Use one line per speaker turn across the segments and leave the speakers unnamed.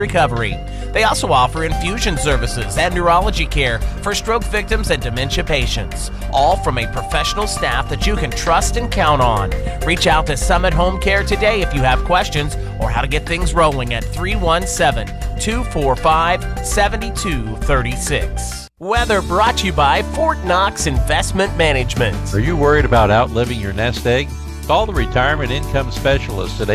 recovery. They also offer infusion services and neurology care for stroke victims and dementia patients, all from a professional staff that you can trust and count on. Reach out to Summit Home Care today if you have questions or how to get things rolling at 317-245-7236. Weather brought to you by Fort Knox Investment Management.
Are you worried about outliving your nest egg? Call the Retirement Income Specialist at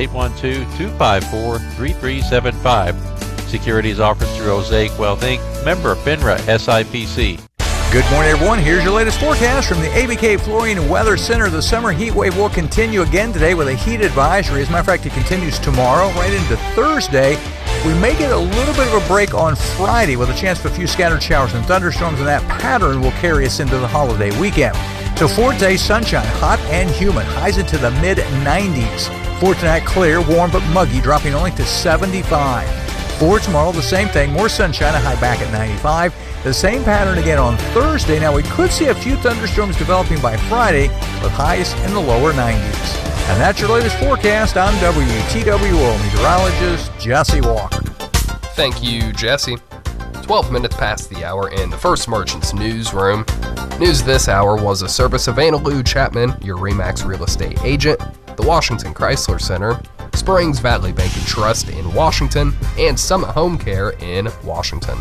812-254-3375. Securities offered through Osaic Wealth Inc., member FINRA SIPC.
Good morning, everyone. Here's your latest forecast from the ABK Flooring Weather Center. The summer heat wave will continue again today with a heat advisory. As a matter of fact, it continues tomorrow right into Thursday. We may get a little bit of a break on Friday with a chance for a few scattered showers and thunderstorms, and that pattern will carry us into the holiday weekend. So for today, sunshine, hot and humid, highs into the mid-90s. For tonight, clear, warm but muggy, dropping only to 75. For tomorrow, the same thing, more sunshine, a high back at 95. The same pattern again on Thursday. Now, we could see a few thunderstorms developing by Friday with highs in the lower 90s. And that's your latest forecast. I'm WTWO meteorologist Jesse Walker.
Thank you, Jesse. 12 minutes past the hour in the First Merchants newsroom. News this hour was a service of Anna Lou Chapman, your RE/MAX real estate agent, the Washington Chrysler Center, Springs Valley Bank and Trust in Washington, and Summit Home Care in Washington.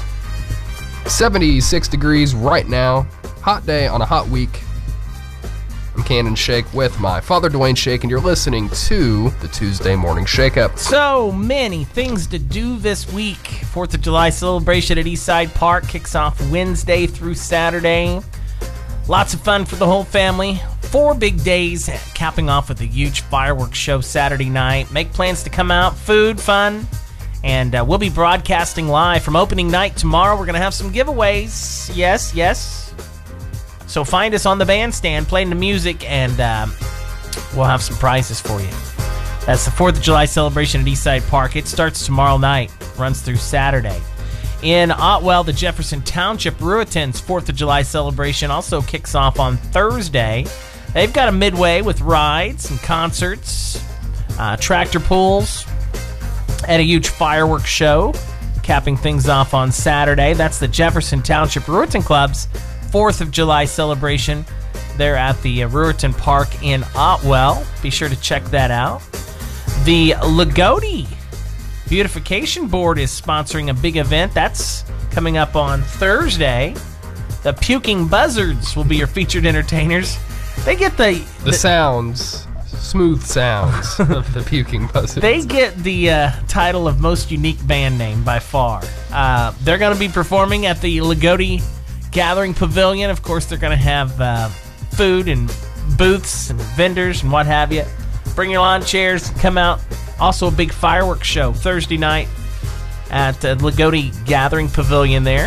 76 degrees right now. Hot day on a hot week. I'm Cannon Shake with my father, Dwayne Shake, and you're listening to the Tuesday Morning Shake-Up.
So many things to do this week. 4th of July celebration at Eastside Park kicks off Wednesday through Saturday. Lots of fun for the whole family. 4 big days, capping off with a huge fireworks show Saturday night. Make plans to come out, food, fun, and we'll be broadcasting live from opening night tomorrow. We're going to have some giveaways. Yes, yes. So find us on the bandstand playing the music, and we'll have some prizes for you. That's the 4th of July celebration at Eastside Park. It starts tomorrow night, runs through Saturday. In Otwell, the Jefferson Township Ruitans 4th of July celebration also kicks off on Thursday. They've got a midway with rides and concerts, tractor pulls, and a huge fireworks show, capping things off on Saturday. That's the Jefferson Township Ruitan Club's 4th of July celebration. They're at the Ruitan Park in Otwell. Be sure to check that out. The Lagodi Beautification Board is sponsoring a big event. That's coming up on Thursday. The Puking Buzzards will be your featured entertainers. They get the
sounds, smooth sounds of the Puking Buzzards.
They get the title of most unique band name by far. They're going to be performing at the Lagodi Gathering Pavilion. Of course, they're going to have food and booths and vendors and what have you. Bring your lawn chairs and come out. Also a big fireworks show Thursday night at Lagodi Gathering Pavilion there.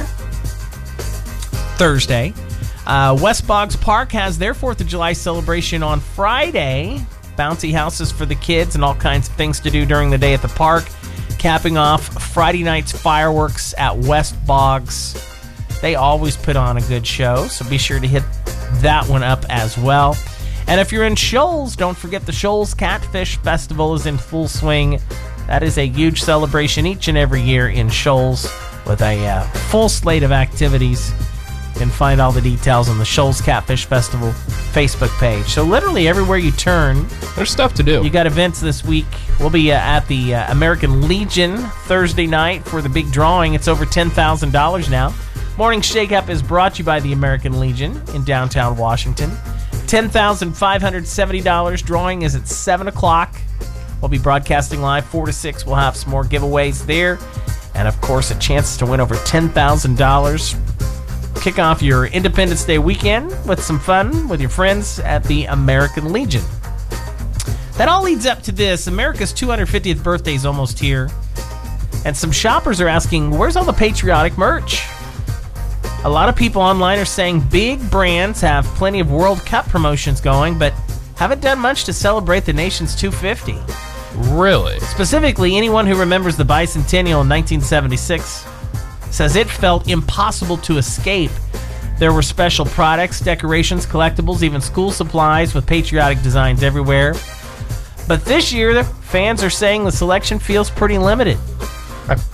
Thursday. West Boggs Park has their 4th of July celebration on Friday. Bouncy houses for the kids and all kinds of things to do during the day at the park. Capping off Friday night's fireworks at West Boggs. They always put on a good show, so be sure to hit that one up as well. And if you're in Shoals, don't forget the Shoals Catfish Festival is in full swing. That is a huge celebration each and every year in Shoals with a full slate of activities. You can find all the details on the Shoals Catfish Festival Facebook page. So literally everywhere you turn,
there's stuff to do.
You got events this week. We'll be at the American Legion Thursday night for the big drawing. It's over $10,000 now. Morning Shake-Up is brought to you by the American Legion in downtown Washington. $10,570. Drawing is at 7 o'clock. We'll be broadcasting live 4 to 6. We'll have some more giveaways there. And, of course, a chance to win over $10,000. Kick off your Independence Day weekend with some fun with your friends at the American Legion. That all leads up to this. America's 250th birthday is almost here. And some shoppers are asking, where's all the patriotic merch? A lot of people online are saying big brands have plenty of World Cup promotions going, but haven't done much to celebrate the nation's 250.
Really?
Specifically, anyone who remembers the bicentennial in 1976 says it felt impossible to escape. There were special products, decorations, collectibles, even school supplies with patriotic designs everywhere. But this year, the fans are saying the selection feels pretty limited. I